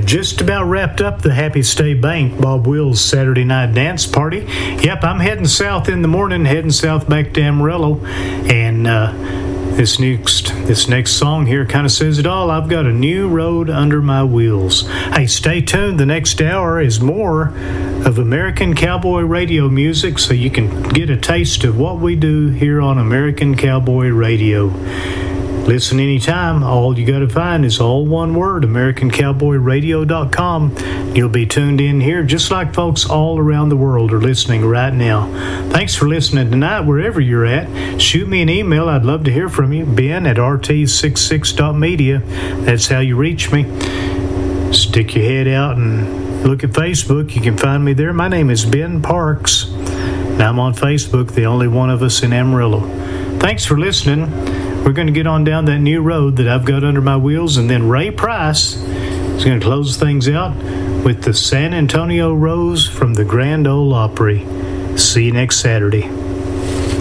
just about wrapped up the Happy State Bank Bob Wills Saturday night dance party. Yep, I'm heading south in the morning, heading south back to Amarillo, and this next song here kind of says it all. I've got a new road under my wheels. Hey, stay tuned. The next hour is more of American Cowboy Radio music, so you can get a taste of what we do here on American Cowboy Radio. Listen anytime. All you got to find is all one word, AmericanCowboyRadio.com. You'll be tuned in here just like folks all around the world are listening right now. Thanks for listening tonight, wherever you're at. Shoot me an email. I'd love to hear from you. Ben@rt66.media. That's how you reach me. Stick your head out and look at Facebook. You can find me there. My name is Ben Parks, and I'm on Facebook, the only one of us in Amarillo. Thanks for listening. We're going to get on down that new road that I've got under my wheels, and then Ray Price is going to close things out with the San Antonio Rose from the Grand Ole Opry. See you next Saturday.